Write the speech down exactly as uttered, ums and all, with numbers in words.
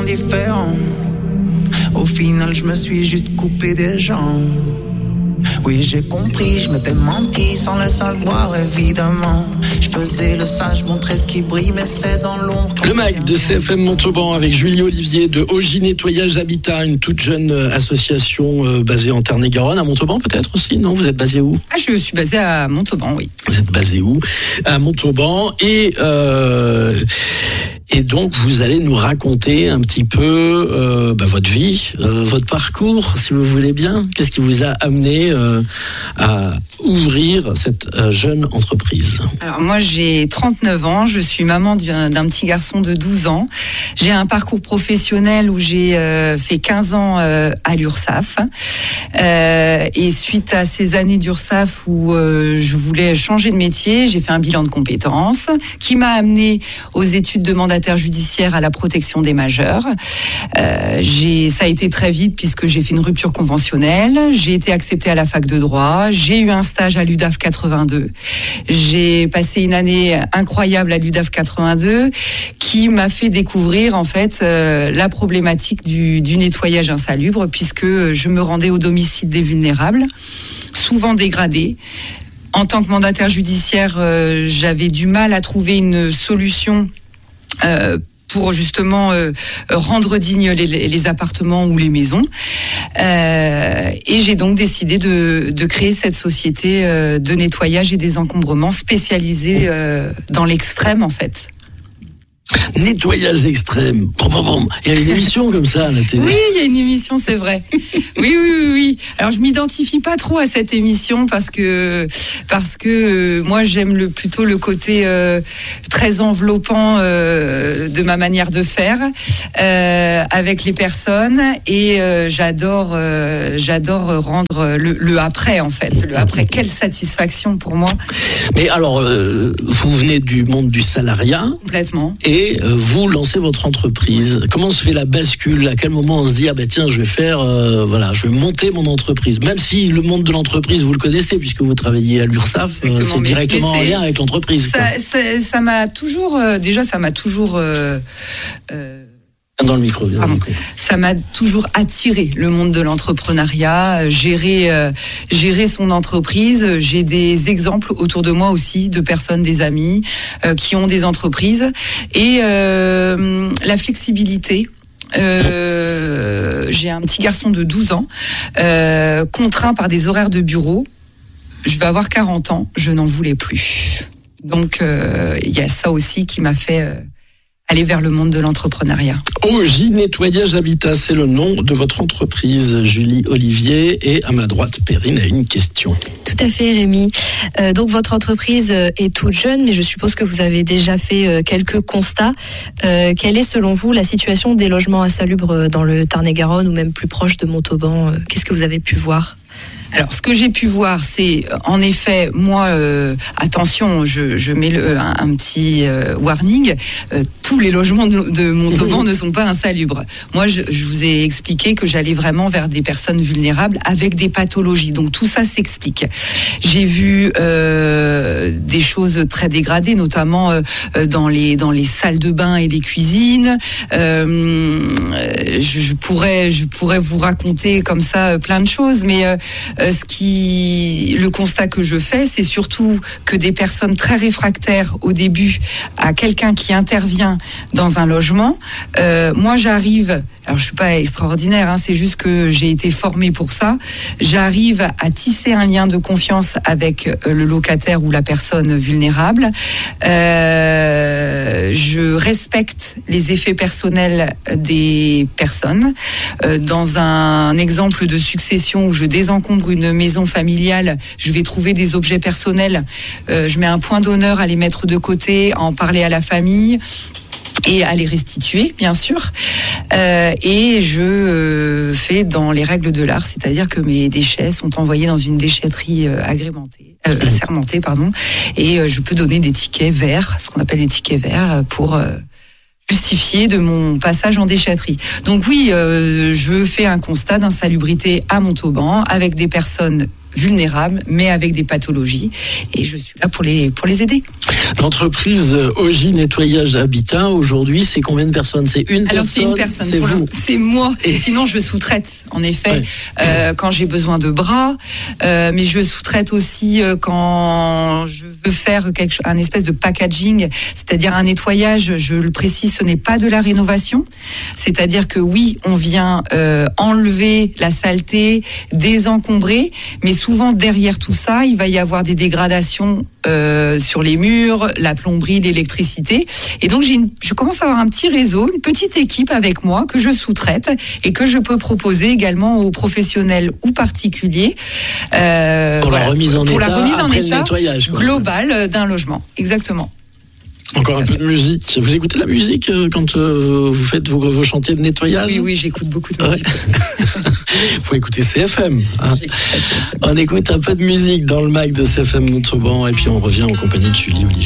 indifférent. Au final, je me suis juste coupé des jambes. Oui, j'ai compris, je m'étais menti sans le savoir, évidemment. Je faisais le sage, montrer ce qui brille, mais c'est dans l'ombre. Le Mag de C F M Montauban avec Julie Olivier de Ogi Nettoyage Habitat, une toute jeune association euh, basée en Tarn-et-Garonne, à Montauban peut-être aussi, non? Vous êtes basé où? Ah, je suis basée à Montauban, oui. Vous êtes basé où? À Montauban. Et... Euh, Et donc, vous allez nous raconter un petit peu euh, bah, votre vie, euh, votre parcours, si vous voulez bien. Qu'est-ce qui vous a amené euh, à ouvrir cette euh, jeune entreprise? Alors moi, j'ai trente-neuf ans, je suis maman d'un, d'un petit garçon de douze ans. J'ai un parcours professionnel où j'ai euh, fait quinze ans euh, à l'URSSAF. Euh, et suite à ces années d'URSSAF où euh, je voulais changer de métier, j'ai fait un bilan de compétences qui m'a amené aux études de mandataire judiciaire à la protection des majeurs. Euh, j'ai, ça a été très vite puisque j'ai fait une rupture conventionnelle. J'ai été acceptée à la fac de droit. J'ai eu un stage à l'U D A F quatre-vingt-deux. J'ai passé une année incroyable à l'U D A F quatre-vingt-deux qui m'a fait découvrir en fait euh, la problématique du, du nettoyage insalubre puisque je me rendais au domicile des vulnérables, souvent dégradés. En tant que mandataire judiciaire, euh, j'avais du mal à trouver une solution Euh, pour justement euh, rendre dignes les, les appartements ou les maisons. Euh, et j'ai donc décidé de, de créer cette société euh, de nettoyage et désencombrement spécialisée euh, dans l'extrême en fait. Nettoyage extrême. Bon, bon, bon. Il y a une émission comme ça à la télé. Oui, il y a une émission, c'est vrai. Oui, oui, oui, oui. Alors, je m'identifie pas trop à cette émission parce que parce que euh, moi, j'aime le plutôt le côté euh, très enveloppant euh, de ma manière de faire euh, avec les personnes et euh, j'adore euh, j'adore rendre le, le après en fait. Le après, quelle satisfaction pour moi. Mais alors, euh, vous venez du monde du salariat. Complètement. Et Et vous lancez votre entreprise. Comment se fait la bascule? À quel moment on se dit ah ben tiens je vais faire euh, voilà je vais monter mon entreprise? Même si le monde de l'entreprise vous le connaissez puisque vous travaillez à l'URSSAF, euh, c'est mais, directement mais c'est, en lien avec l'entreprise. Ça, ça, ça m'a toujours euh, déjà ça m'a toujours euh, euh, dans le micro. Bien Pardon. Ça m'a toujours attiré le monde de l'entrepreneuriat, gérer euh, gérer son entreprise. J'ai des exemples autour de moi aussi de personnes, des amis euh, qui ont des entreprises et euh, la flexibilité. Euh, j'ai un petit garçon de douze ans euh, contraint par des horaires de bureau. Je vais avoir quarante ans, je n'en voulais plus. Donc euh, il y a ça aussi qui m'a fait euh, aller vers le monde de l'entrepreneuriat. Ogi Nettoyage Habitat, c'est le nom de votre entreprise, Julie Olivier. Et à ma droite, Perrine a une question. Tout à fait, Rémi. Euh, donc, votre entreprise est toute jeune, mais je suppose que vous avez déjà fait euh, quelques constats. Euh, quelle est, selon vous, la situation des logements insalubres dans le Tarn-et-Garonne ou même plus proche de Montauban? Qu'est-ce que vous avez pu voir? Alors, ce que j'ai pu voir, c'est, en effet, moi, euh, attention, je, je mets le, un, un petit euh, warning, euh, tous les logements de, de Montauban ne sont pas insalubres. Moi, je, je vous ai expliqué que j'allais vraiment vers des personnes vulnérables avec des pathologies. Donc, tout ça s'explique. J'ai vu euh, des choses très dégradées, notamment euh, dans les dans les salles de bain et les cuisines. Euh, je, je pourrais je pourrais vous raconter comme ça plein de choses, mais euh, Euh, ce qui, le constat que je fais, c'est surtout que des personnes très réfractaires au début à quelqu'un qui intervient dans un logement. Euh, moi, j'arrive. Alors, je suis pas extraordinaire, hein, c'est juste que j'ai été formée pour ça. J'arrive à tisser un lien de confiance avec le locataire ou la personne vulnérable. Euh, je respecte les effets personnels des personnes. Euh, dans un exemple de succession où je désencombre une maison familiale, je vais trouver des objets personnels. Euh, je mets un point d'honneur à les mettre de côté, à en parler à la famille et à les restituer, bien sûr. Euh, et je euh, fais dans les règles de l'art, c'est-à-dire que mes déchets sont envoyés dans une déchetterie euh, agrémentée, euh, assermentée, pardon, et euh, je peux donner des tickets verts, ce qu'on appelle des tickets verts, pour euh, justifier de mon passage en déchetterie. Donc oui, euh, je fais un constat d'insalubrité à Montauban avec des personnes vulnérables, mais avec des pathologies. Et je suis là pour les, pour les aider. L'entreprise Ogi Nettoyage Habitat, aujourd'hui, c'est combien de personnes? C'est une Alors, personne? c'est une personne. C'est vous? Le, c'est moi. Et sinon, je sous-traite, en effet, ouais. euh, quand j'ai besoin de bras. Euh, mais je sous-traite aussi euh, quand je veux faire quelque, un espèce de packaging, c'est-à-dire un nettoyage, je le précise, ce n'est pas de la rénovation. C'est-à-dire que oui, on vient euh, enlever la saleté, désencombrer, mais souvent derrière tout ça, il va y avoir des dégradations euh, sur les murs, la plomberie, l'électricité. Et donc, j'ai une, je commence à avoir un petit réseau, une petite équipe avec moi que je sous-traite et que je peux proposer également aux professionnels ou particuliers euh, pour, voilà, la remise en pour état, la remise en après état le nettoyage, quoi. Global d'un logement. Exactement. Encore un peu de musique. Vous écoutez de la musique quand euh, vous faites vos, vos chantiers de nettoyage? Oui, oui, j'écoute beaucoup de musique. Il faut écouter C F M. Hein. On écoute un peu de musique dans le Mac de C F M Montauban et puis on revient en compagnie de Julie Olivier.